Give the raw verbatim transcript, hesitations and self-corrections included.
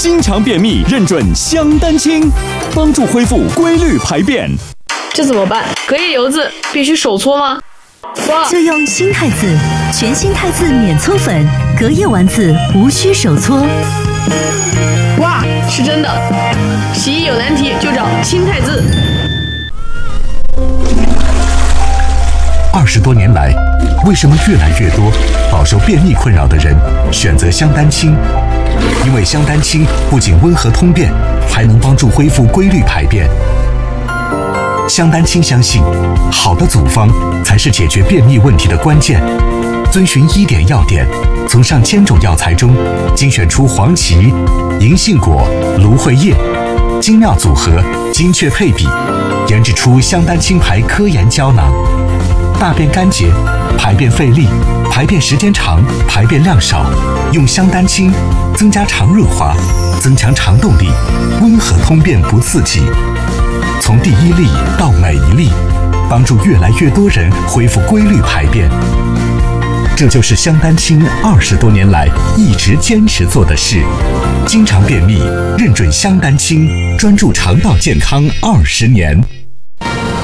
经常便秘，认准香丹清，帮助恢复规律排便。 这怎么办？隔夜油渍必须手搓吗？哇！ 就用新汰渍，全新汰渍免搓粉，隔夜丸子无需手搓。 哇，是真的！洗衣有难题就找新汰渍。 二十多年来，为什么越来越多饱受便秘困扰的人选择香丹清？因为香丹清不仅温和通便，还能帮助恢复规律排便。香丹清相信，好的组方才是解决便秘问题的关键。遵循医典要点，从上千种药材中精选出黄芪、银杏果、芦荟叶，精妙组合，精确配比，研制出香丹清牌科研胶囊。大便干结、排便费力、排便时间长、排便量少，用香丹清增加肠润滑，增强肠动力，温和通便不刺激。从第一粒到每一粒，帮助越来越多人恢复规律排便。这就是香丹清二十多年来一直坚持做的事。经常便秘，认准香丹清，专注肠道健康二十年。